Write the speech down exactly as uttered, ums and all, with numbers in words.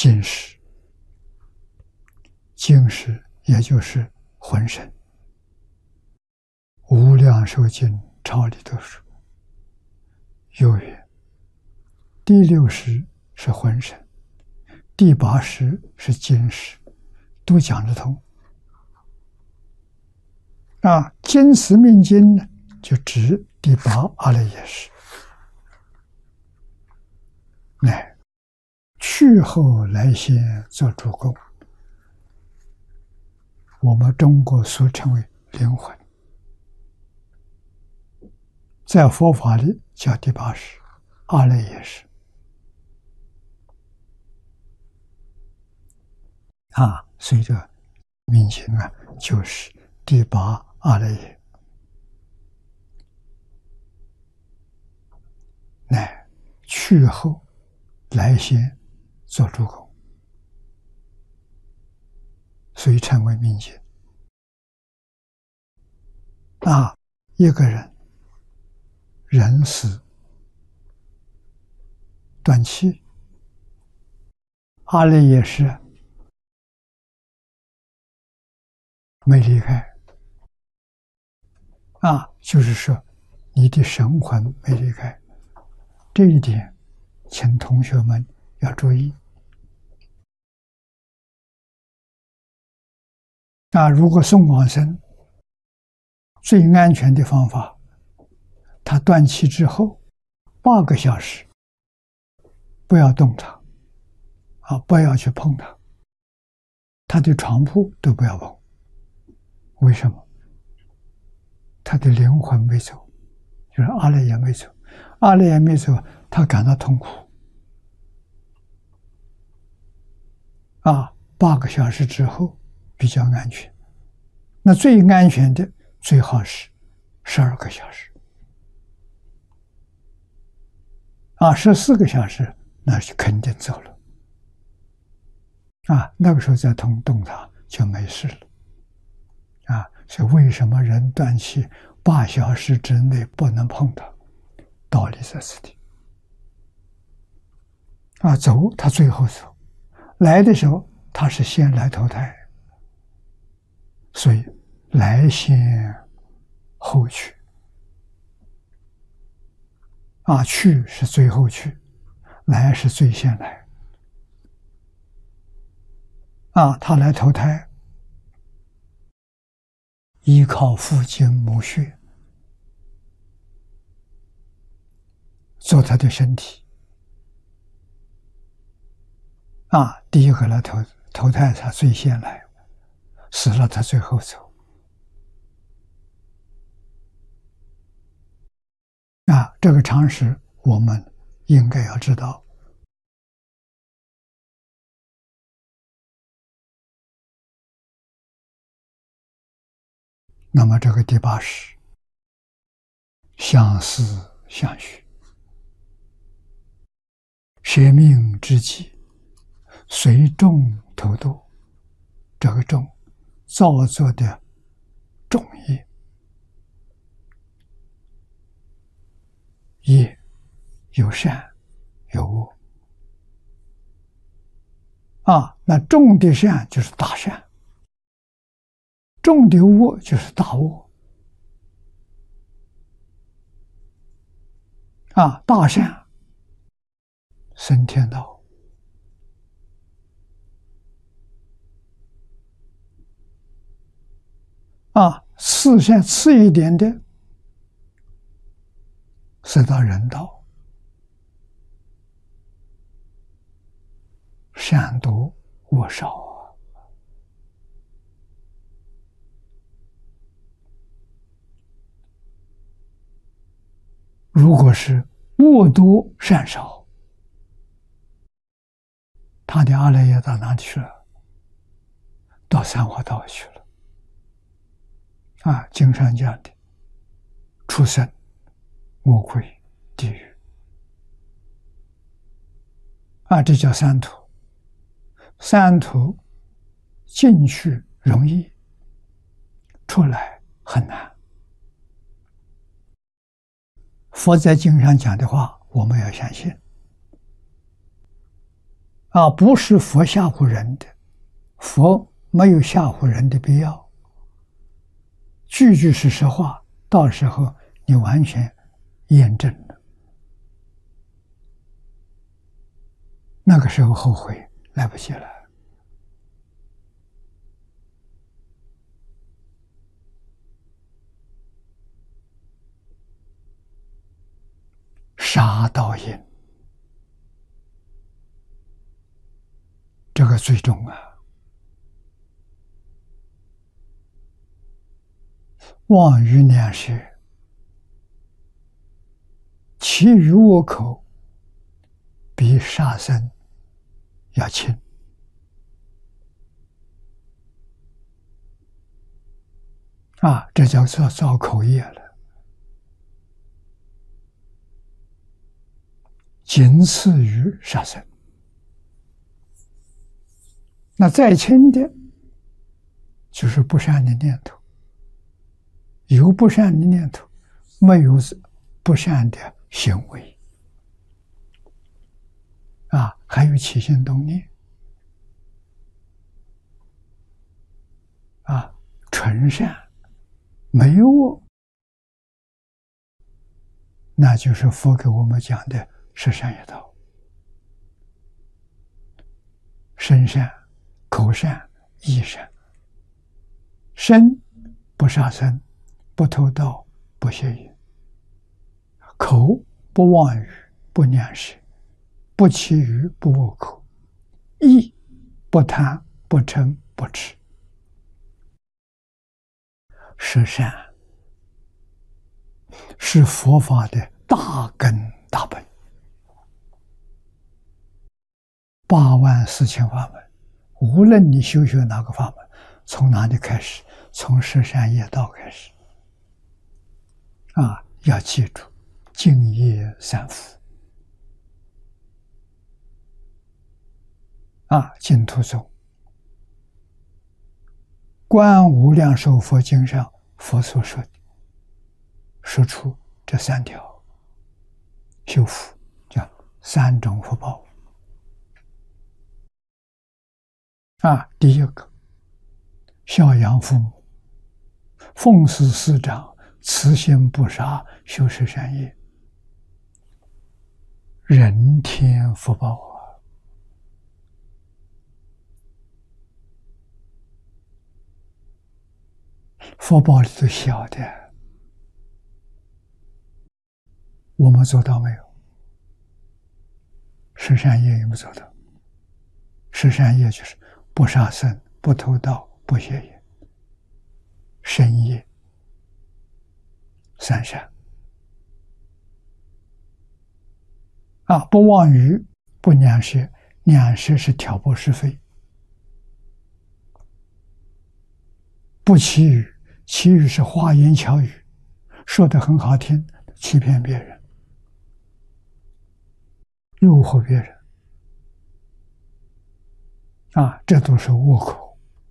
精识，精识也就是浑身。无量寿经抄里头说，有曰：第六识是浑身，第八识是精识，都讲得通。啊，金石命经呢，就指第八阿赖耶识，乃去后来先做主公。我们中国所称为灵魂，在佛法里叫第八识，阿赖耶识。啊，所以这命经啊，就是第八阿赖耶，乃去后来先做主公，所以称为命经。啊，一个人人死断气，阿赖耶识没离开。啊，就是说你的神魂没离开，这一点请同学们要注意。啊，如果送往生，最安全的方法，他断气之后八个小时不要动他，啊，不要去碰他，他的床铺都不要碰。为什么？他的灵魂没走，就是阿赖耶没走，阿赖耶没走，他感到痛苦。啊，八个小时之后比较安全。那最安全的最好是十二个小时。啊，十四个小时那就肯定走了。啊，那个时候再动动它就没事了。啊，所以为什么人断气八小时之内不能碰它？道理在此地。啊，走他最后走，来的时候他是先来投胎，所以来先后去。啊，去是最后去，来是最先来。啊，他来投胎，依靠父精母血做他的身体。啊，第一个来投投胎，他最先来，死了他最后走。啊，这个常识我们应该要知道。那么这个第八识，相思相许，舍命之际，随众投度。这个众，造作的众业，业有善有恶。啊，那众的善就是大善，众的恶就是大恶。啊，大善升天道，啊，次善次一点的升到人道，善多恶少啊。如果是恶多善少，他的阿赖耶到哪里去了？到三恶道去了。啊，经上讲的畜生、魔鬼、地狱。啊，这叫三途。三途进去容易，出来很难。佛在经上讲的话，我们要相信。 啊，不是佛吓唬人的，佛没有吓唬人的必要，句句是实话，到时候你完全验证了，那个时候后悔来不及了。杀盗淫，这个最重啊！妄语两舌，其余恶口，比杀生要轻。啊，这叫做造口业了。仅次于杀生。那再轻的，就是不善的念头。有不善的念头，没有不善的行为。啊，还有起心动念。啊，纯善，没有恶，那就是佛给我们讲的十善业道。身善、口善、意善。身不杀生，不偷盗，不邪淫；口不妄语，不两舌，不绮语，不恶口；意不贪，不嗔，不痴。十善是佛法的大根大本，八万四千法门，无论你修学哪个法门，从哪里开始？从十善业道开始。啊，要记住，净业三福。啊，净土宗《观无量寿佛经》上佛所说的，说出这三条修福，叫三种福报。啊，第一个，孝养父母，奉事师长，慈心不杀，修十善业，人天福报啊！福报里头小的，我们做到没有？十善业有没有做到？十善业就是不杀生，不偷盗，不邪淫，身业三善。啊，不妄语，不两舌，两舌是挑拨是非；不绮语，绮语是花言巧语，说得很好听，欺骗别人，诱惑别人。啊，这都是恶口。